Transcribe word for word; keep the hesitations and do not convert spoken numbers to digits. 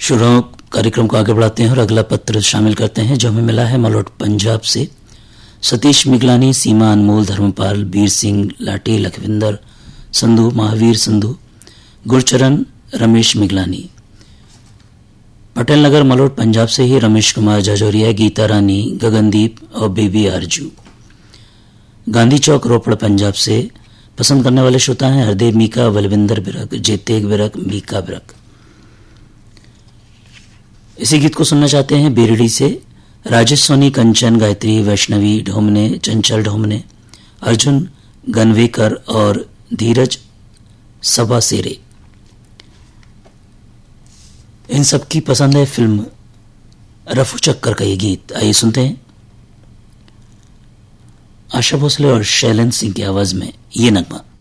श्रोताओं, कार्यक्रम को आगे बढ़ाते हैं और अगला पत्र शामिल करते हैं जो हमें मिला है मलोट पंजाब से। सतीश मिगलानी, सीमा अनमोल, धर्मपाल, बीर सिंह लाटी, लखविंदर संधू, महावीर संधू, गुरचरण, रमेश मिगलानी। पटेल नगर मलोट पंजाब से ही रमेश कुमार जाजौरिया, गीता रानी, गगनदीप और बेबी आरजू। गांधी चौक रोपड़ पंजाब से पसंद करने वाले श्रोता हैं हरदेव मीका, बलविंदर बिरक, जेतेग बिरक, मीका बिरक। इसी गीत को सुनना चाहते हैं बेरड़ी से राजेश सोनी, कंचन, गायत्री, वैष्णवी ढोमने, चंचल ढोमने, अर्जुन गनवेकर और धीरज सबासेरे। इन सबकी पसंद है फिल्म रफू चक्कर का ये गीत। आइए सुनते हैं आशा भोसले और शैलेंद्र सिंह की आवाज में ये नगमा।